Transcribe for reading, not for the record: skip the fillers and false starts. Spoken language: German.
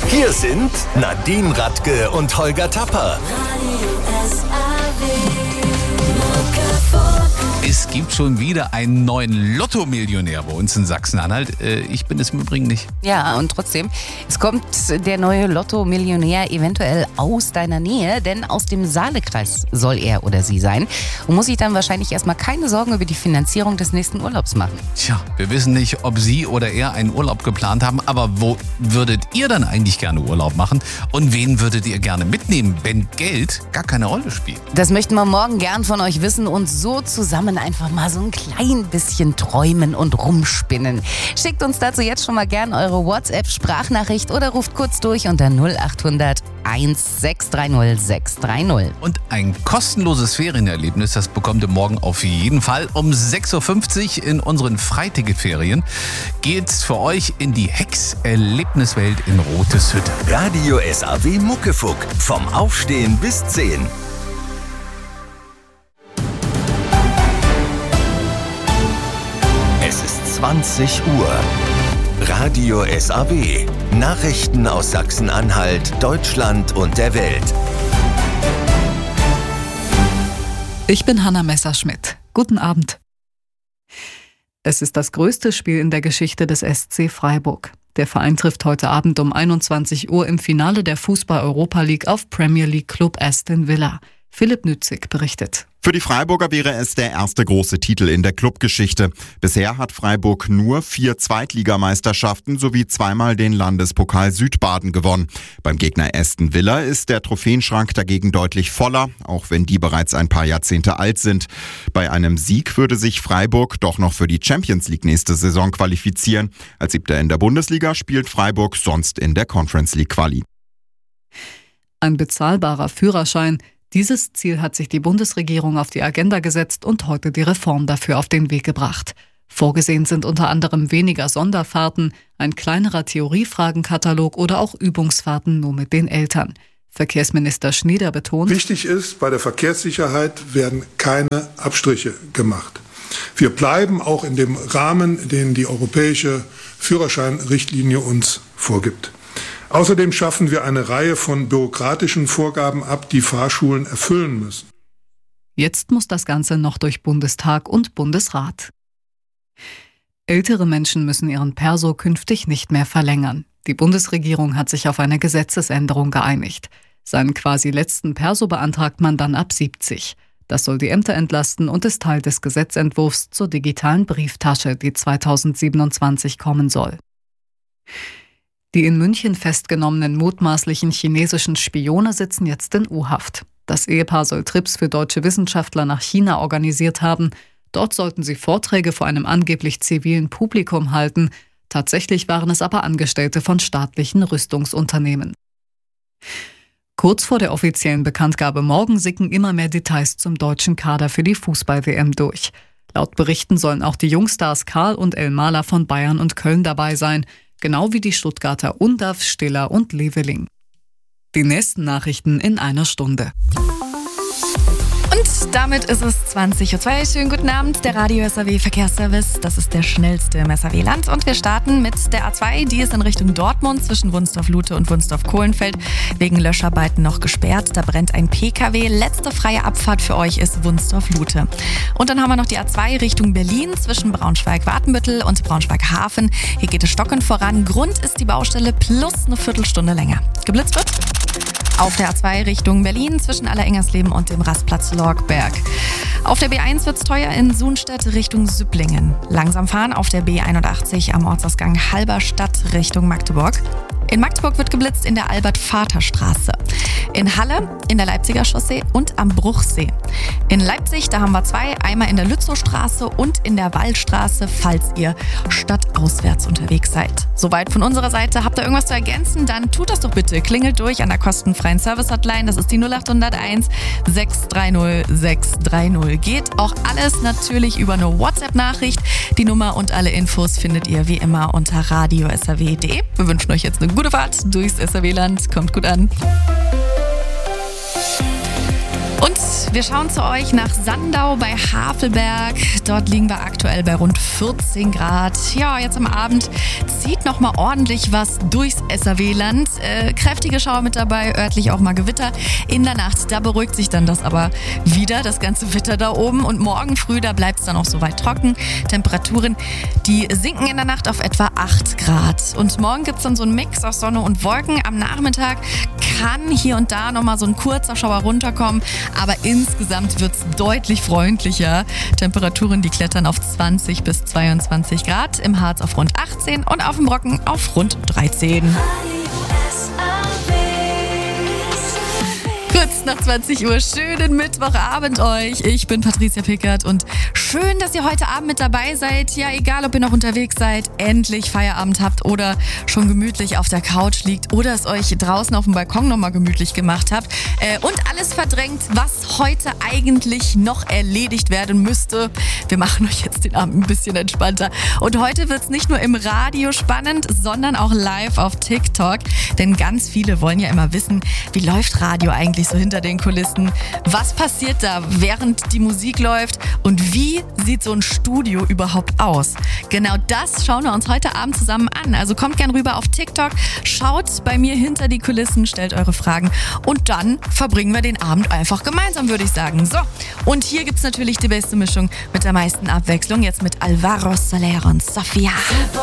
Hier sind Nadine Radke und Holger Tapper. Es gibt schon wieder einen neuen Lotto-Millionär bei uns in Sachsen-Anhalt. Ich bin es im Übrigen nicht. Ja, und trotzdem, es kommt der neue Lotto-Millionär eventuell aus deiner Nähe, denn aus dem Saalekreis soll er oder sie sein und muss sich dann wahrscheinlich erstmal keine Sorgen über die Finanzierung des nächsten Urlaubs machen. Tja, wir wissen nicht, ob Sie oder er einen Urlaub geplant haben, aber wo würdet ihr dann eigentlich gerne Urlaub machen? Und wen würdet ihr gerne mitnehmen, wenn Geld gar keine Rolle spielt? Das möchten wir morgen gern von euch wissen und so zusammen einfach mal so ein klein bisschen träumen und rumspinnen. Schickt uns dazu jetzt schon mal gern eure WhatsApp-Sprachnachricht oder ruft kurz durch unter 0800 1630 630. Und ein kostenloses Ferienerlebnis, das bekommt ihr morgen auf jeden Fall. Um 6.50 Uhr in unseren Freiticketferien geht's für euch in die Hex-Erlebniswelt in Roteshütte. Radio SAW Muckefuck. Vom Aufstehen bis 10. Es ist 20 Uhr. Radio SAW. Nachrichten aus Sachsen-Anhalt, Deutschland und der Welt. Ich bin Hanna Messerschmidt. Guten Abend. Es ist das größte Spiel in der Geschichte des SC Freiburg. Der Verein trifft heute Abend um 21 Uhr im Finale der Fußball-Europa League auf Premier League Club Aston Villa. Philipp Nützig berichtet. Für die Freiburger wäre es der erste große Titel in der Clubgeschichte. Bisher hat Freiburg nur 4 Zweitligameisterschaften sowie zweimal den Landespokal Südbaden gewonnen. Beim Gegner Aston Villa ist der Trophäenschrank dagegen deutlich voller, auch wenn die bereits ein paar Jahrzehnte alt sind. Bei einem Sieg würde sich Freiburg doch noch für die Champions League nächste Saison qualifizieren. Als 7. in der Bundesliga spielt Freiburg sonst in der Conference League Quali. Ein bezahlbarer Führerschein. Dieses Ziel hat sich die Bundesregierung auf die Agenda gesetzt und heute die Reform dafür auf den Weg gebracht. Vorgesehen sind unter anderem weniger Sonderfahrten, ein kleinerer Theoriefragenkatalog oder auch Übungsfahrten nur mit den Eltern. Verkehrsminister Schnieder betont: Wichtig ist, bei der Verkehrssicherheit werden keine Abstriche gemacht. Wir bleiben auch in dem Rahmen, den die europäische Führerscheinrichtlinie uns vorgibt. Außerdem schaffen wir eine Reihe von bürokratischen Vorgaben ab, die Fahrschulen erfüllen müssen. Jetzt muss das Ganze noch durch Bundestag und Bundesrat. Ältere Menschen müssen ihren Perso künftig nicht mehr verlängern. Die Bundesregierung hat sich auf eine Gesetzesänderung geeinigt. Seinen quasi letzten Perso beantragt man dann ab 70. Das soll die Ämter entlasten und ist Teil des Gesetzentwurfs zur digitalen Brieftasche, die 2027 kommen soll. Die in München festgenommenen mutmaßlichen chinesischen Spione sitzen jetzt in U-Haft. Das Ehepaar soll Trips für deutsche Wissenschaftler nach China organisiert haben. Dort sollten sie Vorträge vor einem angeblich zivilen Publikum halten. Tatsächlich waren es aber Angestellte von staatlichen Rüstungsunternehmen. Kurz vor der offiziellen Bekanntgabe morgen sicken immer mehr Details zum deutschen Kader für die Fußball-WM durch. Laut Berichten sollen auch die Jungstars Karl und Elmaler von Bayern und Köln dabei sein, genau wie die Stuttgarter Undav, Stiller und Leveling. Die nächsten Nachrichten in einer Stunde. Und damit ist es 20.02 Uhr. Schönen guten Abend, der Radio SAW Verkehrsservice. Das ist der schnellste im SAW-Land. Und wir starten mit der A2. Die ist in Richtung Dortmund zwischen Wunsdorf-Lute und Wunsdorf-Kohlenfeld wegen Löscharbeiten noch gesperrt. Da brennt ein PKW. Letzte freie Abfahrt für euch ist Wunsdorf-Lute. Und dann haben wir noch die A2 Richtung Berlin zwischen Braunschweig-Wartenbüttel und Braunschweig-Hafen. Hier geht es stockend voran. Grund ist die Baustelle plus eine Viertelstunde länger. Geblitzt wird auf der A2 Richtung Berlin zwischen Allerengersleben und dem Rastplatz Lorgberg. Auf der B1 wird's teuer in Suhnstedt Richtung Süpplingen. Langsam fahren auf der B81 am Ortsausgang Halberstadt Richtung Magdeburg. In Magdeburg wird geblitzt in der Albert-Vater-Straße. In Halle, in der Leipziger Chaussee und am Bruchsee. In Leipzig, da haben wir 2, einmal in der Lützowstraße und in der Waldstraße, falls ihr stadtauswärts unterwegs seid. Soweit von unserer Seite. Habt ihr irgendwas zu ergänzen? Dann tut das doch bitte. Klingelt durch an der kostenfreien Service-Hotline. Das ist die 0801 630 630. Geht auch alles natürlich über eine WhatsApp-Nachricht. Die Nummer und alle Infos findet ihr wie immer unter radio.saw.de. Wir wünschen euch jetzt eine gute Fahrt durchs SAW-Land. Kommt gut an. Und wir schauen zu euch nach Sandau bei Havelberg. Dort liegen wir aktuell bei rund 14 Grad. Ja, jetzt am Abend zieht nochmal ordentlich was durchs SAW-Land. Kräftige Schauer mit dabei, örtlich auch mal Gewitter. In der Nacht, da beruhigt sich dann das aber wieder, das ganze Wetter da oben. Und morgen früh, da bleibt es dann auch soweit trocken. Temperaturen, die sinken in der Nacht auf etwa 8 Grad. Und morgen gibt es dann so einen Mix aus Sonne und Wolken. Am Nachmittag kann hier und da nochmal so ein kurzer Schauer runterkommen. Aber insgesamt wird es deutlich freundlicher. Temperaturen, die klettern auf 20 bis 22 Grad. Im Harz auf rund 18 und auf dem Brocken auf rund 13. Kurz nach 20 Uhr, schönen Mittwochabend euch. Ich bin Patricia Pickert und schön, dass ihr heute Abend mit dabei seid. Ja, egal, ob ihr noch unterwegs seid, endlich Feierabend habt oder schon gemütlich auf der Couch liegt oder es euch draußen auf dem Balkon nochmal gemütlich gemacht habt und alles verdrängt, was heute eigentlich noch erledigt werden müsste. Wir machen euch jetzt den Abend ein bisschen entspannter. Und heute wird es nicht nur im Radio spannend, sondern auch live auf TikTok. Denn ganz viele wollen ja immer wissen, wie läuft Radio eigentlich so hinter den Kulissen? Was passiert da, während die Musik läuft? Und wie sieht so ein Studio überhaupt aus? Genau das schauen wir uns heute Abend zusammen an. Also kommt gern rüber auf TikTok, schaut bei mir hinter die Kulissen, stellt eure Fragen und dann verbringen wir den Abend einfach gemeinsam, würde ich sagen. So, und hier gibt's natürlich die beste Mischung mit der meisten Abwechslung. Jetzt mit Alvaro Soler und Sophia.